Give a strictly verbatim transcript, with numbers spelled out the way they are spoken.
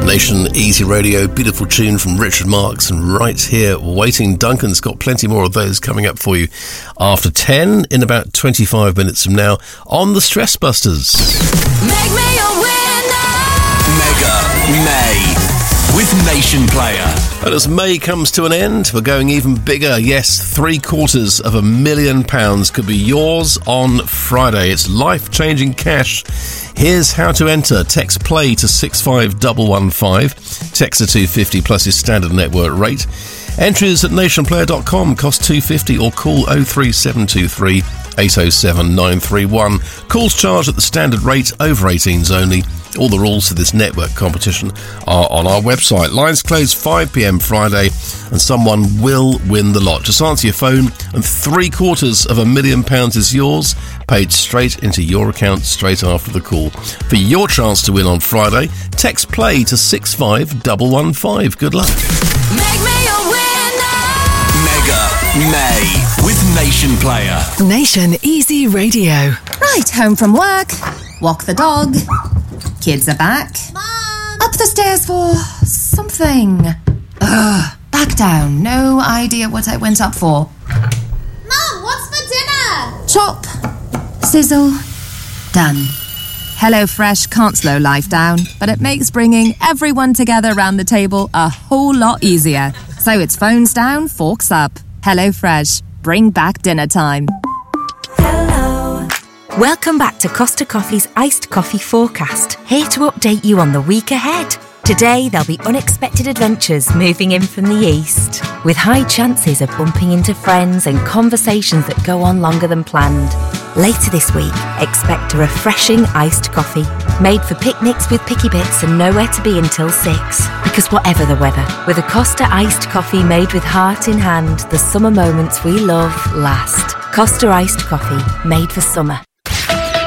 Nation Easy Radio, beautiful tune from Richard Marx, and right here waiting. Duncan's got plenty more of those coming up for you after ten in about twenty-five minutes from now on the Stress Busters. Make me a winner! Mega May with Nation Player. And as May comes to an end, we're going even bigger. Yes, three quarters of a million pounds could be yours on Friday. It's life-changing cash. Here's how to enter. Text play to six five one one five. Text to two fifty plus your standard network rate. Entries at nation player dot com cost two fifty, or call oh three seven two three eight oh seven nine three one. Calls charged at the standard rate, over eighteens only. All the rules for this network competition are on our website. Lines close five p.m. Friday, and someone will win the lot. Just answer your phone and three quarters of a million pounds is yours, paid straight into your account straight after the call. For your chance to win on Friday, text play to six five one one five. Good luck. Make me a winner! Mega May with Nation Player. Nation Easy Radio. Right, home from work, walk the dog, kids are back, Mom. Up the stairs for something. Ugh, back down, no idea what I went up for. Mom, what's for dinner? Chop, sizzle, done. HelloFresh can't slow life down, but it makes bringing everyone together around the table a whole lot easier. So it's phones down, forks up. HelloFresh, bring back dinner time. Welcome back to Costa Coffee's Iced Coffee Forecast, here to update you on the week ahead. Today, there'll be unexpected adventures moving in from the east, with high chances of bumping into friends and conversations that go on longer than planned. Later this week, expect a refreshing iced coffee, made for picnics with picky bits and nowhere to be until six. Because whatever the weather, with a Costa iced coffee made with heart in hand, the summer moments we love last. Costa iced coffee, made for summer.